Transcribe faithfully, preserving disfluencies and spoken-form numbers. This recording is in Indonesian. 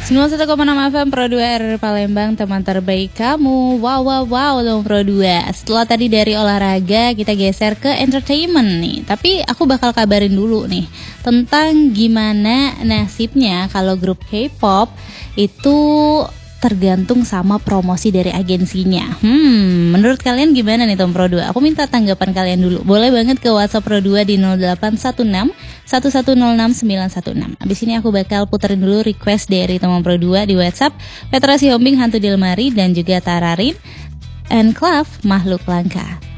sembilan puluh satu koma enam F M Pro dua R R Palembang, teman terbaik kamu. Wow wow wow dong Pro dua. Setelah tadi dari olahraga, kita geser ke entertainment nih. Tapi aku bakal kabarin dulu nih tentang gimana nasibnya kalau grup K-pop itu tergantung sama promosi dari agensinya. Hmm, menurut kalian gimana nih Tom Pro dua? Aku minta tanggapan kalian dulu. Boleh banget ke WhatsApp Pro dua di nol delapan satu enam satu satu nol enam sembilan satu enam. Abis ini aku bakal puterin dulu request dari teman Pro dua di WhatsApp. Petra Sihombing, Hantu di Lemari, dan juga Tararin and Clav, Makhluk Langka.